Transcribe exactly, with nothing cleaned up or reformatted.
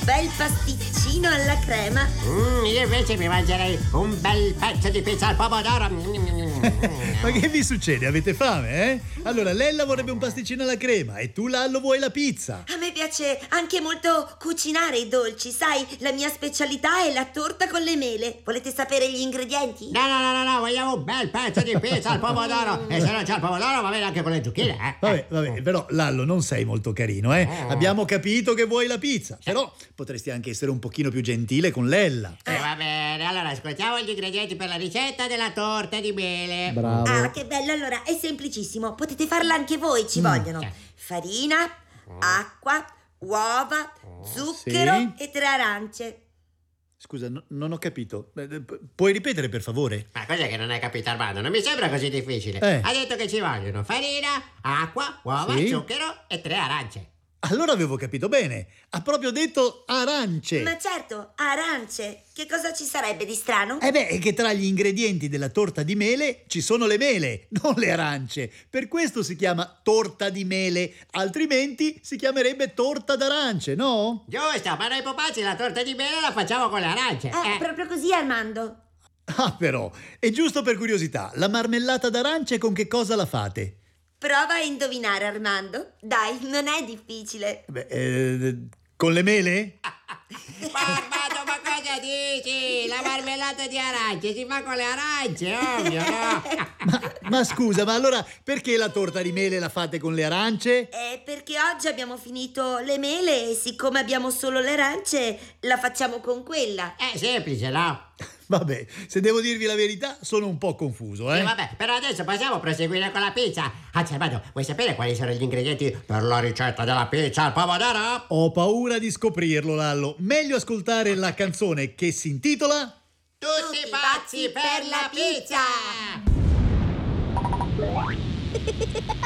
bel pasticcino alla crema. Mm, io invece mi mangerei un bel pezzo di pizza al pomodoro. Ma che vi succede? Avete fame, eh? Allora, Lella vorrebbe un pasticcino alla crema e tu, Lallo, vuoi la pizza. A me piace anche molto cucinare i dolci, sai? La mia specialità è la torta con le mele. Volete sapere gli ingredienti? No, no, no, no, no, vogliamo un bel pezzo di pizza al pomodoro. E se non c'è il pomodoro va bene anche con le zucchine, eh? Vabbè, vabbè, però Lallo non sei molto carino, eh? Abbiamo capito che vuoi la pizza, però potresti anche essere un pochino più gentile con Lella. Eh, va bene, allora ascoltiamo gli ingredienti per la ricetta della torta di mele. Bravo. Ah, che bello, allora è semplicissimo. Potete farla anche voi, ci vogliono farina, acqua, uova, zucchero Sì. e tre arance. Scusa, no- non ho capito. Eh, pu- Puoi ripetere, per favore? Ma cos'è che non hai capito, Armando? Non mi sembra così difficile. Eh. Ha detto che ci vogliono farina, acqua, uova, Sì. zucchero e tre arance. Allora avevo capito bene. Ha proprio detto arance. Ma certo, arance. Che cosa ci sarebbe di strano? Eh beh, è che tra gli ingredienti della torta di mele ci sono le mele, non le arance. Per questo si chiama torta di mele, altrimenti si chiamerebbe torta d'arance, no? Giusto, ma noi pupazzi la torta di mele la facciamo con le arance. Eh, Eh. proprio così, Armando. Ah, però, è giusto per curiosità, la marmellata d'arance con che cosa la fate? Prova a indovinare, Armando. Dai, non è difficile. Beh, eh, con le mele? Ma Armando, ma cosa dici? La marmellata di arance si fa con le arance, ovvio, no? Ma, ma scusa, ma allora perché la torta di mele la fate con le arance? È perché oggi abbiamo finito le mele e siccome abbiamo solo le arance, la facciamo con quella. È semplice, no? Vabbè, se devo dirvi la verità, sono un po' confuso, eh? Sì, vabbè, però adesso possiamo proseguire con la pizza. Anzi, Armando, vuoi sapere quali sono gli ingredienti per la ricetta della pizza al pomodoro? Ho paura di scoprirlo, Lallo. Meglio ascoltare la canzone che si intitola Tutti pazzi per la pizza!